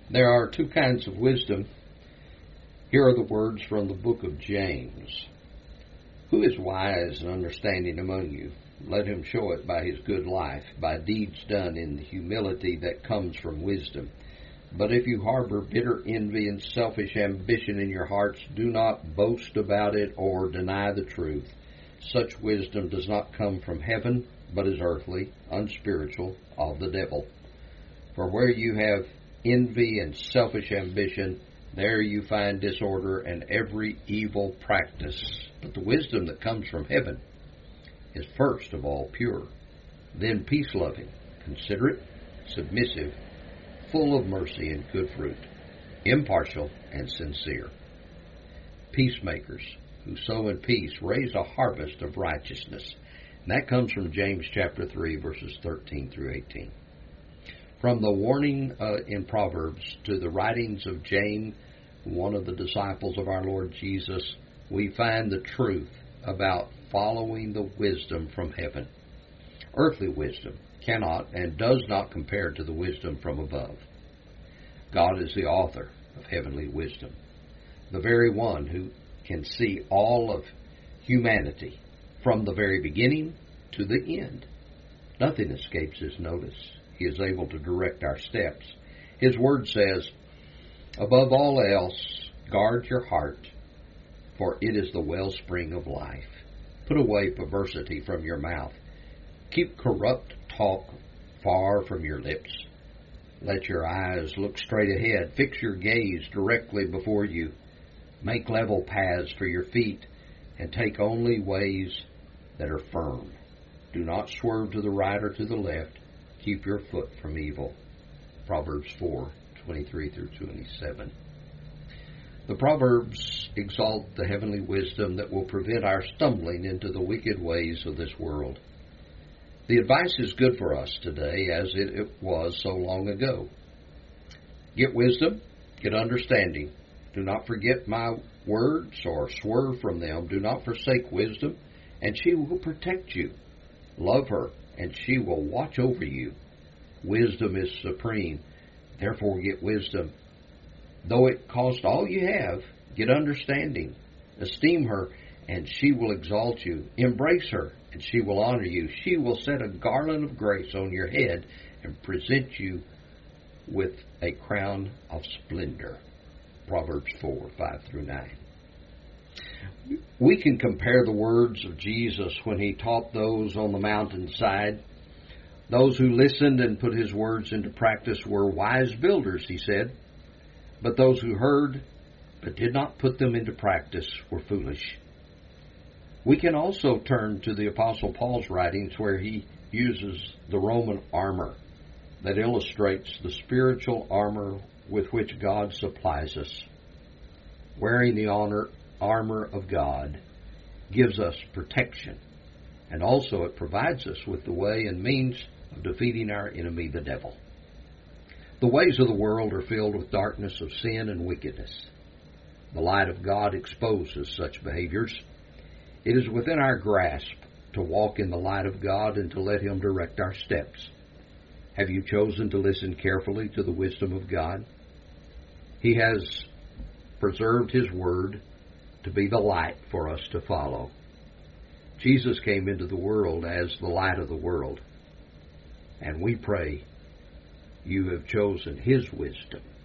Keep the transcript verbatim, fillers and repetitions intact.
There are two kinds of wisdom. Here are the words from the book of James. Who is wise and understanding among you? Let him show it by his good life, by deeds done in the humility that comes from wisdom. But if you harbor bitter envy and selfish ambition in your hearts, do not boast about it or deny the truth. Such wisdom does not come from heaven, but is earthly, unspiritual, of the devil. For where you have envy and selfish ambition, there you find disorder and every evil practice. But the wisdom that comes from heaven is first of all pure, then peace-loving, considerate, submissive, full of mercy and good fruit, impartial and sincere. Peacemakers who sow in peace raise a harvest of righteousness. And that comes from James chapter three, verses thirteen through eighteen. From the warning uh, in Proverbs to the writings of James, one of the disciples of our Lord Jesus, we find the truth about following the wisdom from heaven. Earthly wisdom cannot and does not compare to the wisdom from above. God is the author of heavenly wisdom, the very one who can see all of humanity from the very beginning to the end. Nothing escapes his notice. He is able to direct our steps. His word says, above all else, guard your heart, for it is the wellspring of life. Put away perversity from your mouth. Keep corrupt talk far from your lips. Let your eyes look straight ahead. Fix your gaze directly before you. Make level paths for your feet, and take only ways that are firm. Do not swerve to the right or to the left. Keep your foot from evil. Proverbs four, twenty-three through twenty-seven. The Proverbs exalt the heavenly wisdom that will prevent our stumbling into the wicked ways of this world. The advice is good for us today as it was so long ago. Get wisdom, get understanding. Do not forget my words or swerve from them. Do not forsake wisdom, and she will protect you. Love her, and she will watch over you. Wisdom is supreme. Therefore get wisdom. Though it cost all you have, get understanding. Esteem her, and she will exalt you. Embrace her, and she will honor you. She will set a garland of grace on your head and present you with a crown of splendor. Proverbs four, five through nine. We can compare the words of Jesus when he taught those on the mountainside. Those who listened and put his words into practice were wise builders, he said. But those who heard but did not put them into practice were foolish. We can also turn to the Apostle Paul's writings where he uses the Roman armor that illustrates the spiritual armor with which God supplies us. Wearing the honor, armor of God gives us protection, and also it provides us with the way and means of defeating our enemy, the devil. The ways of the world are filled with darkness of sin and wickedness. The light of God exposes such behaviors. It is within our grasp to walk in the light of God and to let him direct our steps. Have you chosen to listen carefully to the wisdom of God? He has preserved his word to be the light for us to follow. Jesus came into the world as the light of the world, and we pray you have chosen his wisdom